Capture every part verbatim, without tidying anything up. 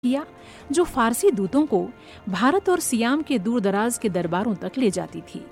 किया, जो फारसी दूतों को भारत और सियाम के दूर दराज के दरबारों तक ले जाती थी।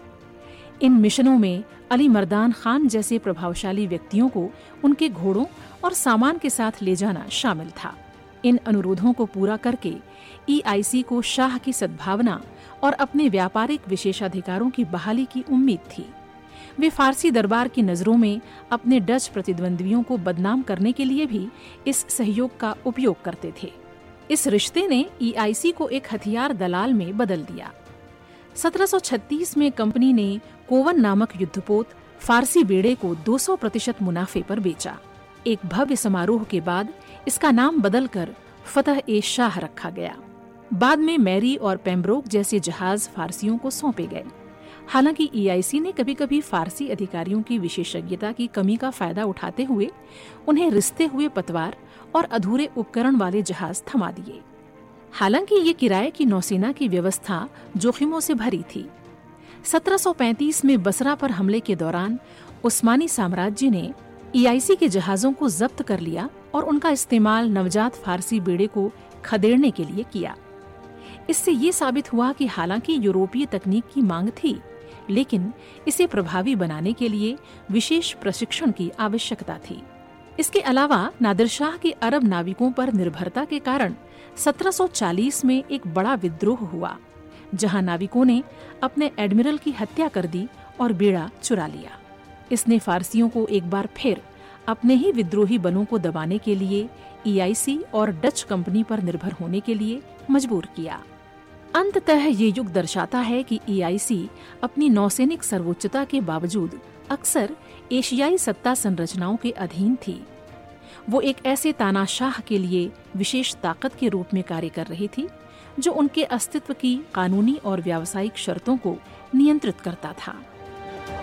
इन मिशनों में अली मर्दान खान जैसे प्रभावशाली व्यक्तियों को उनके घोड़ों और सामान के साथ ले जाना शामिल था। इन अनुरोधों को पूरा करके ई आई सी को शाह की सद्भावना और अपने व्यापारिक विशेषाधिकारों की बहाली की उम्मीद थी। वे फारसी दरबार की नज़रों में अपने डच प्रतिद्वंद्वियों को बदनाम करने के लिए भी इस सहयोग का उपयोग करते थे। इस रिश्ते ने ई आई सी को एक हथियार दलाल में बदल दिया। सत्रह सौ छत्तीस में कंपनी ने कोवन नामक युद्धपोत फारसी बेड़े को दो सौ प्रतिशत मुनाफे पर बेचा। एक भव्य समारोह के बाद इसका नाम बदलकर फतह ए शाह रखा गया। बाद में मैरी और पेम्ब्रोक जैसे जहाज फारसियों को सौंपे गए। हालांकि ई आई सी ने कभी कभी फारसी अधिकारियों की विशेषज्ञता की कमी का फायदा उठाते हुए उन्हें रिश्ते हुए पतवार और अधूरे उपकरण वाले जहाज थमा दिए। हालांकि ये किराए की नौसेना की व्यवस्था जोखिमों से भरी थी। सत्रह सौ पैंतीस में बसरा पर हमले के दौरान उस्मानी साम्राज्य ने ई आई सी के जहाज़ों को जब्त कर लिया और उनका इस्तेमाल नवजात फारसी बेड़े को खदेड़ने के लिए किया। इससे ये साबित हुआ कि हालांकि यूरोपीय तकनीक की मांग थी, लेकिन इसे प्रभावी बनाने के लिए विशेष प्रशिक्षण की आवश्यकता थी। इसके अलावा नादिर शाह के अरब नाविकों पर निर्भरता के कारण सत्रह सौ चालीस में एक बड़ा विद्रोह हुआ, जहां नाविकों ने अपने एडमिरल की हत्या कर दी और बेड़ा चुरा लिया। इसने फारसियों को एक बार फिर अपने ही विद्रोही बलों को दबाने के लिए ई आई सी और डच कंपनी पर निर्भर होने के लिए मजबूर किया। अंततः ये युग दर्शाता है कि ई आई सी अपनी नौसैनिक सर्वोच्चता के बावजूद अक्सर एशियाई सत्ता संरचनाओं के अधीन थी। वो एक ऐसे तानाशाह के लिए विशेष ताकत के रूप में कार्य कर रही थी, जो उनके अस्तित्व की कानूनी और व्यावसायिक शर्तों को नियंत्रित करता था।